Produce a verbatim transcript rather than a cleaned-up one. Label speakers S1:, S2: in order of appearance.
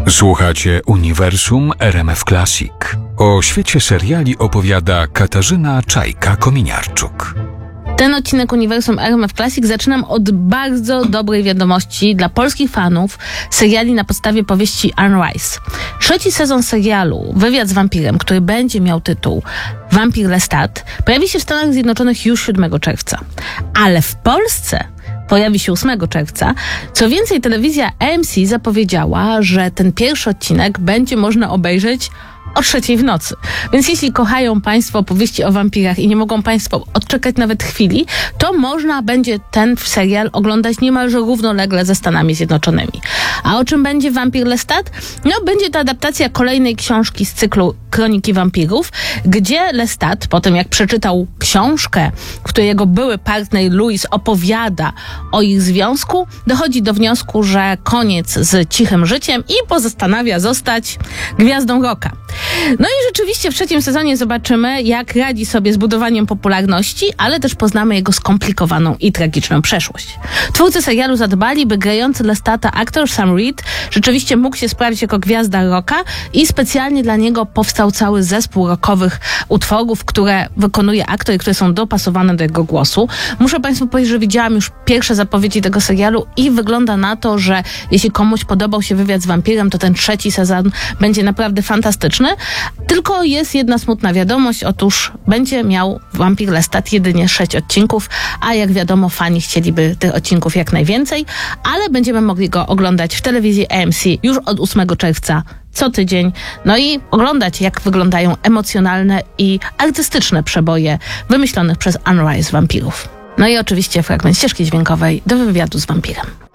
S1: Słuchacie Uniwersum R M F Classic. O świecie seriali opowiada Katarzyna Czajka-Kominiarczuk.
S2: Ten odcinek Uniwersum R M F Classic zaczynam od bardzo dobrej wiadomości dla polskich fanów seriali na podstawie powieści Anne Rice. Trzeci sezon serialu Wywiad z wampirem, który będzie miał tytuł Wampir Lestat, pojawi się w Stanach Zjednoczonych już siódmego czerwca. Ale w Polsce pojawi się ósmego czerwca. Co więcej, telewizja A M C zapowiedziała, że ten pierwszy odcinek będzie można obejrzeć o trzeciej w nocy. Więc jeśli kochają Państwo opowieści o wampirach i nie mogą Państwo odczekać nawet chwili, to można będzie ten serial oglądać niemalże równolegle ze Stanami Zjednoczonymi. A o czym będzie Wampir Lestat? No, będzie to adaptacja kolejnej książki z cyklu Kroniki Wampirów, gdzie Lestat, po tym jak przeczytał książkę, w której jego były partner Louis opowiada o ich związku, dochodzi do wniosku, że koniec z cichym życiem i postanawia zostać gwiazdą rocka. No i rzeczywiście w trzecim sezonie zobaczymy, jak radzi sobie z budowaniem popularności, ale też poznamy jego skomplikowaną i tragiczną przeszłość. Twórcy serialu zadbali, by grający Lestata aktor Sam Reed rzeczywiście mógł się sprawdzić jako gwiazda rocka i specjalnie dla niego powstał cały zespół rockowych utworów, które wykonuje aktor i które są dopasowane do jego głosu. Muszę Państwu powiedzieć, że widziałam już pierwsze zapowiedzi tego serialu i wygląda na to, że jeśli komuś podobał się Wywiad z wampirem, to ten trzeci sezon będzie naprawdę fantastyczny. Tylko jest jedna smutna wiadomość, otóż będzie miał Wampir Lestat jedynie sześć odcinków, a jak wiadomo fani chcieliby tych odcinków jak najwięcej, ale będziemy mogli go oglądać w telewizji A M C już od ósmego czerwca co tydzień, no i oglądać, jak wyglądają emocjonalne i artystyczne przeboje wymyślonych przez Anne Rice wampirów. No i oczywiście fragment ścieżki dźwiękowej do wywiadu z wampirem.